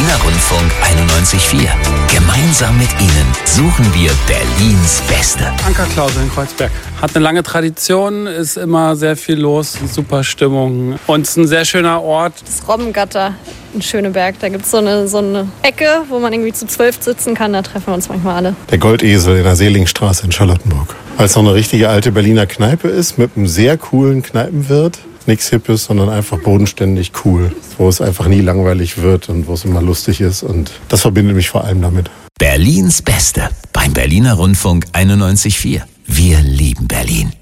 Berliner Rundfunk 91.4. Gemeinsam mit Ihnen suchen wir Berlins Beste. Ankerklause in Kreuzberg. Hat eine lange Tradition, ist immer sehr viel los, super Stimmung. Und es ist ein sehr schöner Ort. Das Robbengatter in Schöneberg. Da gibt es so eine Ecke, wo man irgendwie zu 12 sitzen kann. Da treffen wir uns manchmal alle. Der Goldesel in der Seelingstraße in Charlottenburg. Weil es noch eine richtige alte Berliner Kneipe ist mit einem sehr coolen Kneipenwirt. Nichts Hippes, sondern einfach bodenständig cool. Wo es einfach nie langweilig wird und wo es immer lustig ist. Und das verbindet mich vor allem damit. Berlins Beste beim Berliner Rundfunk 91.4. Wir lieben Berlin.